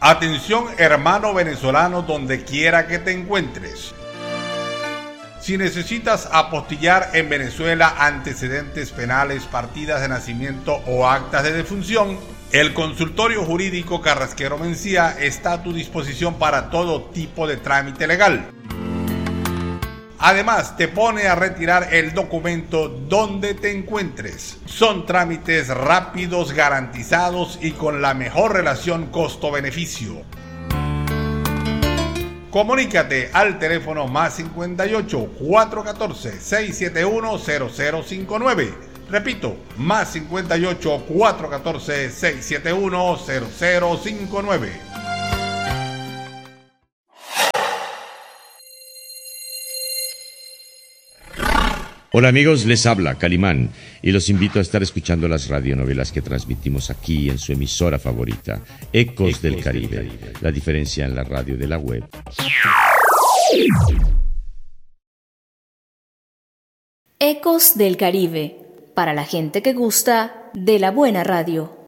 Atención, hermano venezolano, donde quiera que te encuentres. Si necesitas apostillar en Venezuela antecedentes penales, partidas de nacimiento o actas de defunción, el consultorio jurídico Carrasquero Mencía está a tu disposición para todo tipo de trámite legal. Además, te pone a retirar el documento donde te encuentres. Son trámites rápidos, garantizados y con la mejor relación costo-beneficio. Comunícate al teléfono más 58 414 671 0059. Repito, más 58 414 671 0059. Hola amigos, les habla Calimán y los invito a estar escuchando las radionovelas que transmitimos aquí en su emisora favorita, Ecos del Caribe. La diferencia en la radio de la web. Ecos del Caribe, para la gente que gusta de la buena radio.